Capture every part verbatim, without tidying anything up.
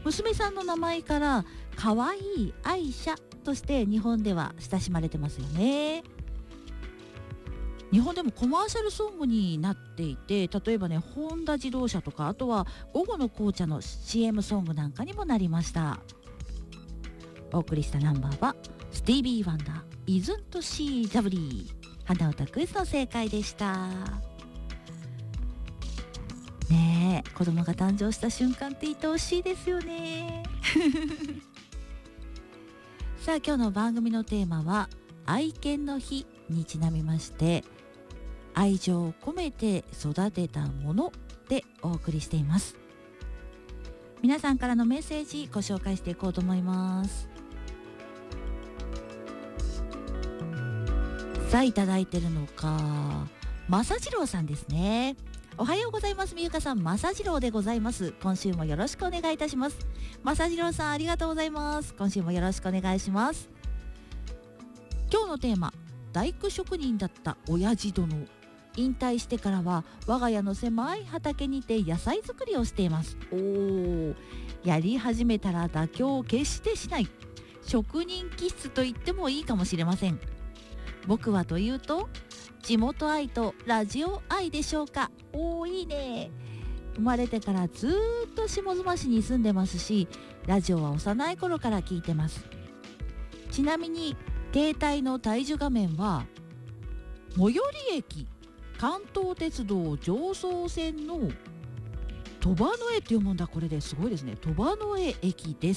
娘さんの名前からかわいい愛車として日本では親しまれてますよね。日本でもコマーシャルソングになっていて、例えばねホンダ自動車とか、あとは午後の紅茶の シーエム ソングなんかにもなりました。お送りしたナンバーはスティービー・ワンダー Isn't She Lovely。 花歌クイズの正解でした。ねえ、子供が誕生した瞬間って愛おしいですよねさあ今日の番組のテーマは愛犬の日にちなみまして、愛情を込めて育てたものでお送りしています。皆さんからのメッセージご紹介していこうと思います。さあいただいてるのか、まさじろうさんですね。おはようございます。みゆかさん、まさじろうでございます。今週もよろしくお願いいたします。まさじろうさん、ありがとうございます。今週もよろしくお願いします。今日のテーマ、大工職人だった親父殿。引退してからは我が家の狭い畑にて野菜作りをしています。おー、やり始めたら妥協を決してしない職人気質と言ってもいいかもしれません。僕はというと地元愛とラジオ愛でしょうか。おー、いいね。生まれてからずーっと下妻市に住んでますし、ラジオは幼い頃から聞いてます。ちなみに携帯の体重画面は最寄り駅関東鉄道常総線の鳥羽の江って読むんだ。これですごいですね。鳥羽の江駅です。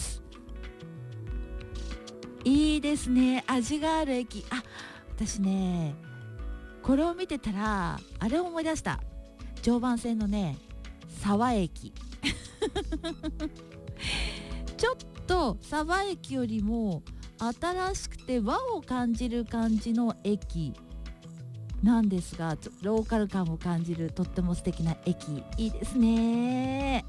いいですね、味がある駅。あ、私ねこれを見てたらあれを思い出した。常磐線のね沢駅ちょっと沢駅よりも新しくて和を感じる感じの駅なんですが、ローカル感を感じるとっても素敵な駅。いいですね。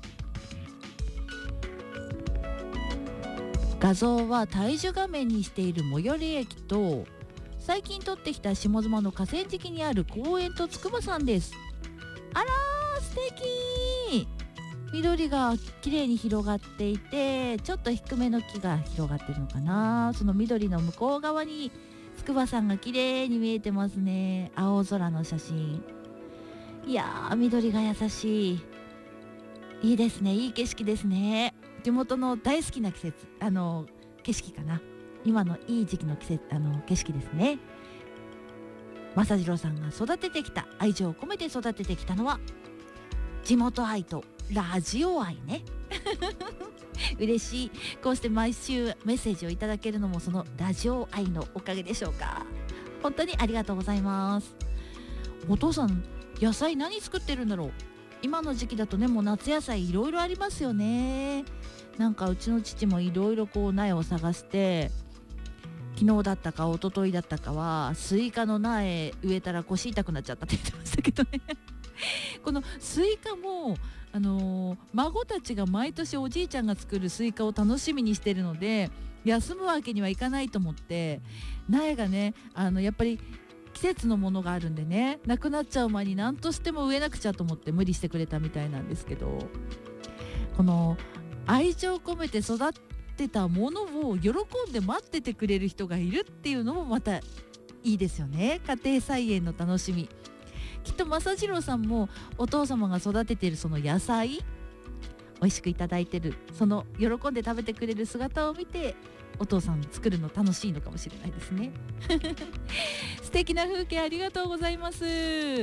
画像は体重画面にしている最寄り駅と最近撮ってきた下妻の河川敷にある公園と筑波山です。あらー、素敵。緑が綺麗に広がっていて、ちょっと低めの木が広がってるのかな。その緑の向こう側に筑波山が綺麗に見えてますね。青空の写真。いやー、緑が優しい。いいですね。いい景色ですね。地元の大好きな季節、あの景色かな。今のいい時期の季節、あの景色ですね。正次郎さんが育ててきた、愛情を込めて育ててきたのは地元愛とラジオ愛ね嬉しい。こうして毎週メッセージをいただけるのもそのラジオ愛のおかげでしょうか。本当にありがとうございます。お父さん野菜何作ってるんだろう。今の時期だとね、もう夏野菜いろいろありますよね。なんかうちの父もいろいろこう苗を探して、昨日だったか一昨日だったかはスイカの苗植えたら腰痛くなっちゃったって言ってましたけどねこのスイカもあのー、孫たちが毎年おじいちゃんが作るスイカを楽しみにしてるので、休むわけにはいかないと思って苗がね、あのやっぱり季節のものがあるんでね、なくなっちゃう前に何としても植えなくちゃと思って無理してくれたみたいなんですけど、この愛情を込めて育ってたものを喜んで待っててくれる人がいるっていうのもまたいいですよね。家庭菜園の楽しみ。きっと正次郎さんもお父様が育てているその野菜、美味しくいただいてる、その喜んで食べてくれる姿を見てお父さん作るの楽しいのかもしれないですね素敵な風景ありがとうございます。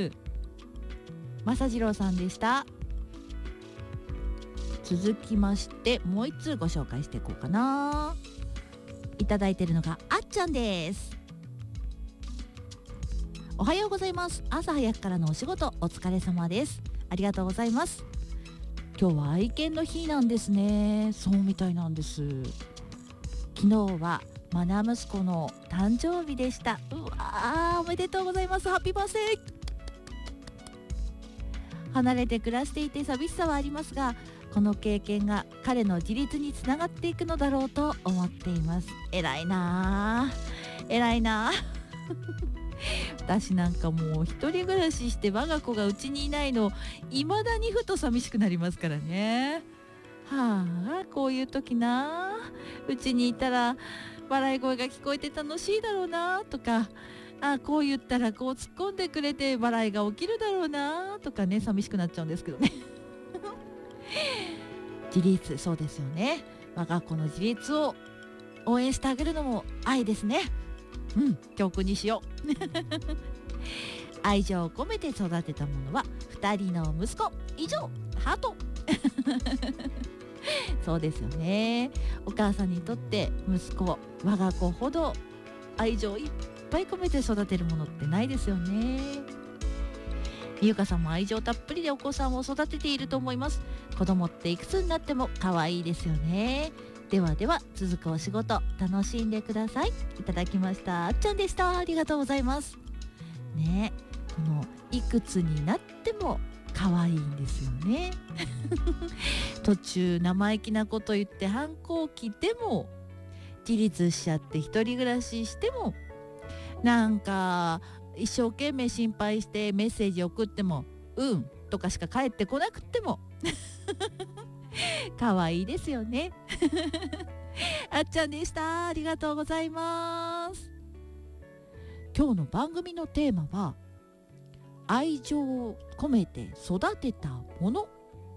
正次郎さんでした。続きましてもう一通ご紹介していこうかな。いただいているのがあっちゃんです。おはようございます。朝早くからのお仕事お疲れ様です。ありがとうございます。今日は愛犬の日なんですね。そうみたいなんです。昨日はマナ息子の誕生日でした。うわー、おめでとうございます。ハッピーバースデー。離れて暮らしていて寂しさはありますが、この経験が彼の自立につながっていくのだろうと思っています。偉いなぁ、偉いなぁ私なんかもう一人暮らしして我が子がうちにいないの未だにふと寂しくなりますからね。はあ、こうういう時な、うちにいたら笑い声が聞こえて楽しいだろうなとか、あこう言ったらこう突っ込んでくれて笑いが起きるだろうなとかね、寂しくなっちゃうんですけどね自立、そうですよね。我が子の自立を応援してあげるのも愛ですね。うん、教訓にしよう愛情を込めて育てたものはふたりの息子以上、ハートそうですよね。お母さんにとって息子、我が子ほど愛情をいっぱい込めて育てるものってないですよね。みゆかさんも愛情たっぷりでお子さんを育てていると思います。子供っていくつになっても可愛いですよね。ではでは続くお仕事楽しんでください。いただきました。あっちゃんでした。ありがとうございますね。このいくつになっても可愛いんですよね途中生意気なこと言って反抗期でも、自立しちゃって一人暮らししても、なんか一生懸命心配してメッセージ送ってもうんとかしか返ってこなくっても可愛いですよねあっちゃんでした。ありがとうございます。今日の番組のテーマは愛情を込めて育てたもの。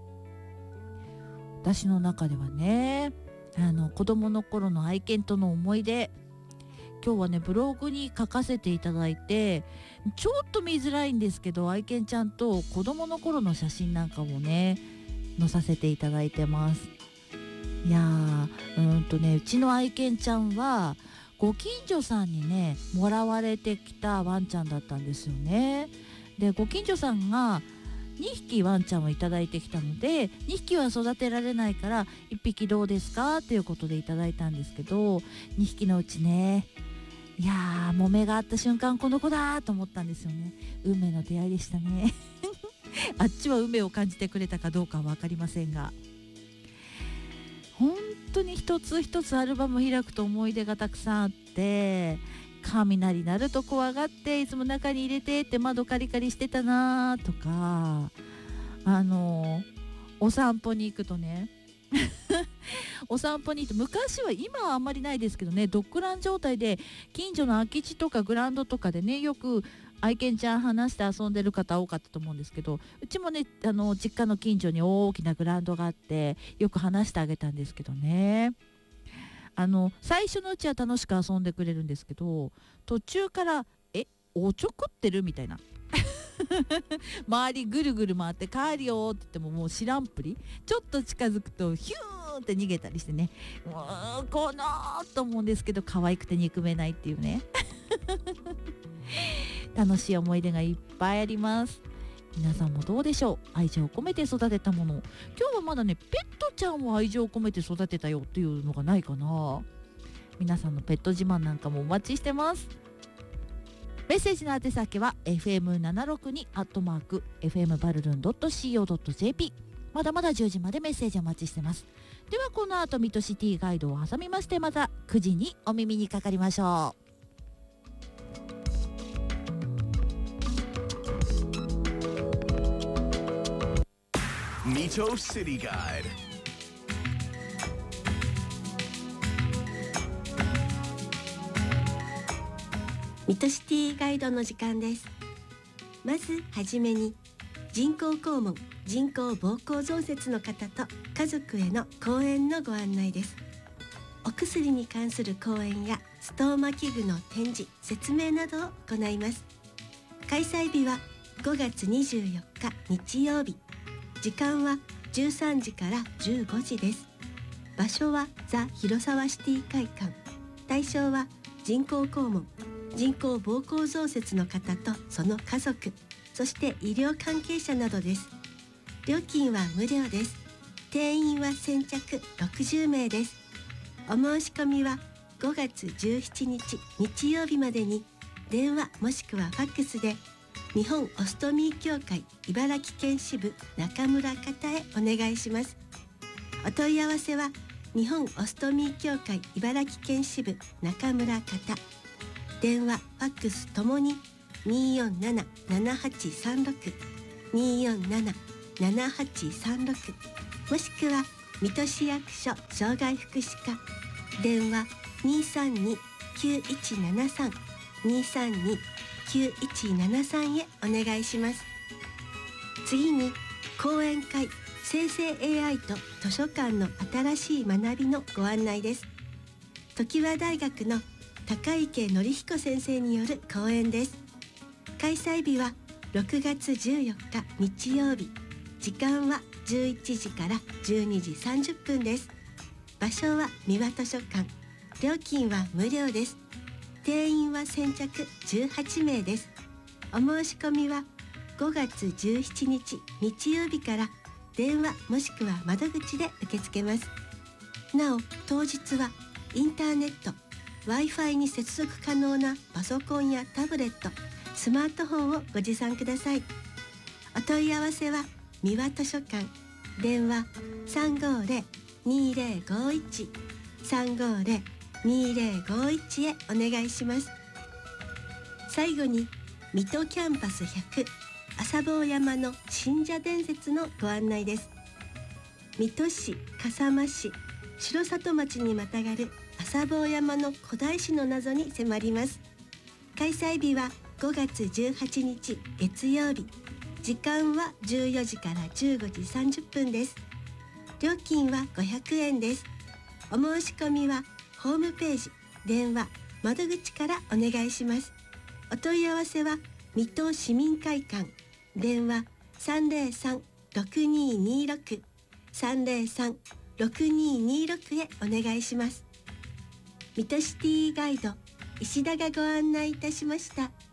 私の中ではね、あの子供の頃の愛犬との思い出、今日はねブログに書かせていただいて、ちょっと見づらいんですけど、愛犬ちゃんと子供の頃の写真なんかもね載させていただいてます。いやー、うんとねうちの愛犬ちゃんはご近所さんにねもらわれてきたワンちゃんだったんですよね。でご近所さんがにひきワンちゃんをいただいてきたので、にひきは育てられないからいっぴきどうですかということでいただいたんですけど、にひきのうちね、いやーもめがあった瞬間この子だと思ったんですよね。運命の出会いでしたねあっちは運命を感じてくれたかどうかは分かりませんが、本当に一つ一つアルバム開くと思い出がたくさんあって、雷鳴ると怖がっていつも中に入れてって窓カリカリしてたなとか、あのお散歩に行くとねお散歩に行って、昔は、今はあんまりないですけどね、ドッグラン状態で近所の空き地とかグラウンドとかでね、よく愛犬ちゃん話して遊んでる方多かったと思うんですけど、うちもねあの実家の近所に大きなグラウンドがあってよく話してあげたんですけどね、あの最初のうちは楽しく遊んでくれるんですけど、途中からえおちょくってるみたいな周りぐるぐる回って帰るよって言ってももう知らんぷり、ちょっと近づくとヒューンって逃げたりしてね、もうこのーと思うんですけど、可愛くて憎めないっていうね楽しい思い出がいっぱいあります。皆さんもどうでしょう。愛情を込めて育てたもの。今日はまだねペットちゃんを愛情を込めて育てたよっていうのがないかな。皆さんのペット自慢なんかもお待ちしてます。メッセージの宛先は エフエムななろくに アットマーク エフエムバルルン ドット シーオー ドット ジェーピー。 まだまだじゅうじまでメッセージお待ちしてます。ではこの後ミッドシティガイドを挟みまして、またくじにお耳にかかりましょう。 ミトシティガイド。 ミトシティガイドの時間です。まずはじめに、人工肛門人工膀胱増設の方と家族への講演のご案内です。お薬に関する講演やストーマ器具の展示説明などを行います。開催日はごがつにじゅうよっか日曜日、時間はじゅうさんじからじゅうごじです。場所はザ・広沢シティ会館。対象は人工肛門人工膀胱増設の方とその家族、そして医療関係者などです。料金は無料です。定員は先着ろくじゅうめいです。お申し込みはごがつじゅうしちにち日曜日までに電話もしくはファックスで日本オストミー協会茨城県支部中村方へお願いします。お問い合わせは日本オストミー協会茨城県支部中村方、電話ファックスともににーよんなな ななはちさんろく にーよんなな ななはちさんろく、もしくは水戸市役所障害福祉課、電話 にーさんに きゅういちななさん にーさんに きゅういちななさん へお願いします。次に講演会生成 エーアイ と図書館の新しい学びのご案内です。常盤大学の高池典彦先生による講演です。開催日はろくがつじゅうよっか日曜日、時間はじゅういちじからじゅうにじさんじゅっぷんです。場所は三輪図書館、料金は無料です。定員は先着じゅうはちめいです。お申し込みはごがつじゅうしちにち日曜日から電話もしくは窓口で受け付けます。なお当日はインターネット Wi-Fi に接続可能なパソコンやタブレット、スマートフォンをご持参ください。お問い合わせは三輪図書館、電話 さんごーぜろ にーぜろごいち さんごーぜろ にーぜろごいち へお願いします。最後に水戸キャンパスひゃく朝坊山の神社伝説のご案内です。水戸市、笠間市、城里町にまたがる朝坊山の古代史の謎に迫ります。開催日はごがつじゅうはちにち月曜日、時間はじゅうよじからじゅうごじさんじゅっぷんです。料金はごひゃくえんです。お申し込みはホームページ、電話、窓口からお願いします。お問い合わせは水戸市民会館、電話 さんぜろさん ろくにーにーろく さんぜろさん ろくにーにーろく へお願いします。水戸シティガイド石田がご案内いたしました。